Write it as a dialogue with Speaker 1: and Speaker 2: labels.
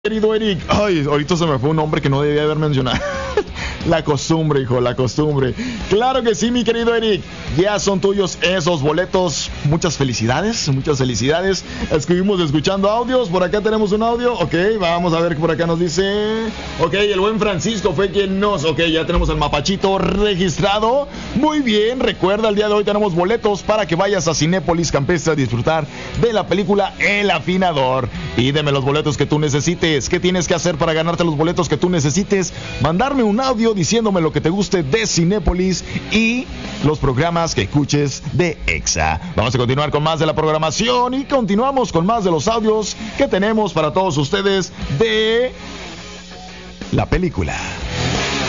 Speaker 1: Querido Eric, ay, ahorita se me fue un nombre que no debía haber mencionado. La costumbre, hijo, la costumbre. Claro que sí, mi querido Eric. Ya son tuyos esos boletos. Muchas felicidades, muchas felicidades. Estuvimos escuchando audios. Por acá tenemos un audio. Ok, vamos a ver qué por acá nos dice. Ok, el buen Francisco fue quien nos... Ok, ya tenemos el mapachito registrado. Muy bien, recuerda, el día de hoy tenemos boletos para que vayas a Cinépolis Campestre a disfrutar de la película El Afinador. Pídeme los boletos que tú necesites. ¿Qué tienes que hacer para ganarte los boletos que tú necesites? Mandarme un audio diciéndome lo que te guste de Cinépolis y los programas que escuches de EXA. Vamos a continuar con más de la programación y continuamos con más de los audios que tenemos para todos ustedes de la película